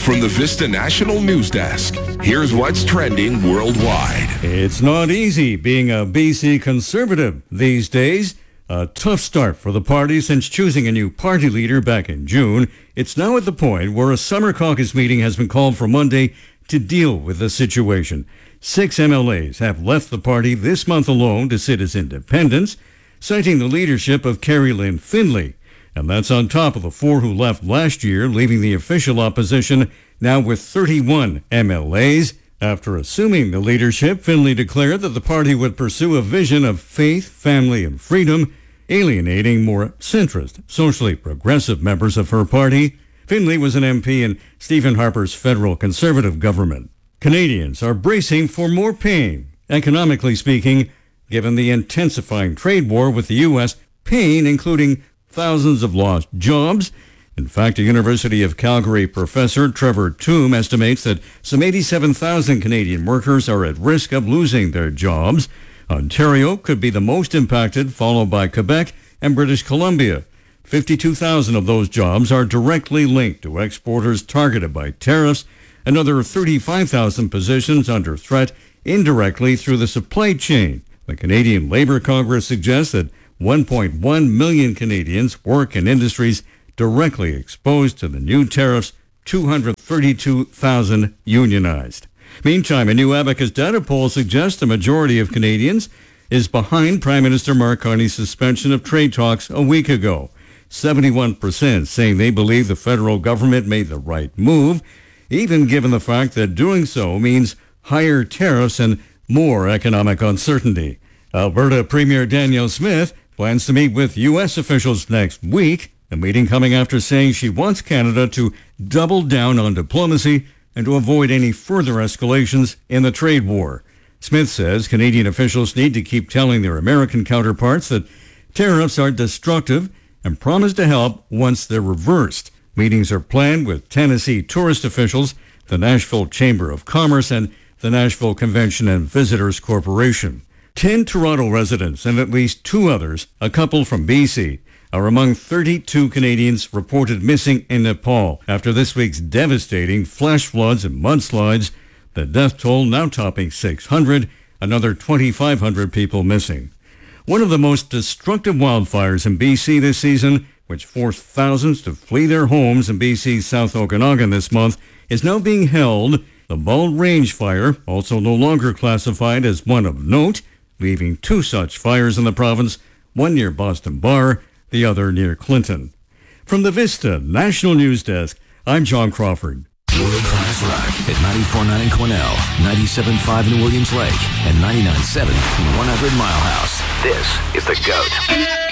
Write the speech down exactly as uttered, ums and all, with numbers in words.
from the Vista National News Desk, here's what's trending worldwide. It's not easy being a B C conservative these days. A tough start for the party since choosing a new party leader back in June. It's now at the point where a summer caucus meeting has been called for Monday to deal with the situation. Six M L As have left the party this month alone to sit as independents, citing the leadership of Carrie Lynn Finley. And that's on top of the four who left last year, leaving the official opposition now with thirty-one M L As. After assuming the leadership, Finley declared that the party would pursue a vision of faith, family, and freedom, alienating more centrist, socially progressive members of her party. Finley was an M P in Stephen Harper's federal conservative government. Canadians are bracing for more pain, economically speaking, given the intensifying trade war with the U S, pain including thousands of lost jobs. In fact, a University of Calgary professor, Trevor Toome, estimates that some eighty-seven thousand Canadian workers are at risk of losing their jobs. Ontario could be the most impacted, followed by Quebec and British Columbia. fifty-two thousand of those jobs are directly linked to exporters targeted by tariffs. Another thirty-five thousand positions under threat indirectly through the supply chain. The Canadian Labour Congress suggests that one point one million Canadians work in industries directly exposed to the new tariffs, two hundred thirty-two thousand unionized. Meantime, a new Abacus data poll suggests the majority of Canadians is behind Prime Minister Mark Carney's suspension of trade talks a week ago. seventy-one percent saying they believe the federal government made the right move, even given the fact that doing so means higher tariffs and more economic uncertainty. Alberta Premier Danielle Smith plans to meet with U S officials next week, a meeting coming after saying she wants Canada to double down on diplomacy and to avoid any further escalations in the trade war. Smith says Canadian officials need to keep telling their American counterparts that tariffs are destructive and promise to help once they're reversed. Meetings are planned with Tennessee tourist officials, the Nashville Chamber of Commerce, and the Nashville Convention and Visitors Corporation. Ten Toronto residents and at least two others, a couple from B C, are among thirty-two Canadians reported missing in Nepal after this week's devastating flash floods and mudslides, the death toll now topping six hundred, another twenty-five hundred people missing. One of the most destructive wildfires in B C this season, which forced thousands to flee their homes in B C's South Okanagan this month, is now being held. The Bald Range Fire, also no longer classified as one of note, leaving two such fires in the province, one near Boston Bar, the other near Clinton. From the Vista National News Desk, I'm John Crawford. World Class Rock at ninety-four point nine in Quesnel, ninety-seven point five in Williams Lake, and ninety-nine point seven in one hundred Mile House. This is The Goat.